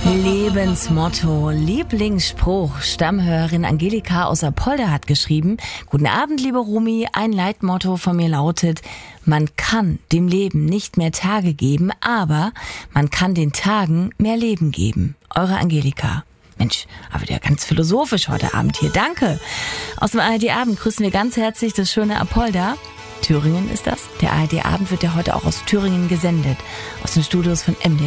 Lebensmotto, Lieblingsspruch. Stammhörerin Angelika aus Apolda hat geschrieben: Guten Abend, liebe Rumi. Ein Leitmotto von mir lautet: Man kann dem Leben nicht mehr Tage geben, aber man kann den Tagen mehr Leben geben. Eure Angelika. Mensch, aber wieder ganz philosophisch heute Abend hier. Danke. Aus dem ARD-Abend grüßen wir ganz herzlich das schöne Apolda. Thüringen ist das. Der ARD-Abend wird ja heute auch aus Thüringen gesendet. Aus den Studios von MDR.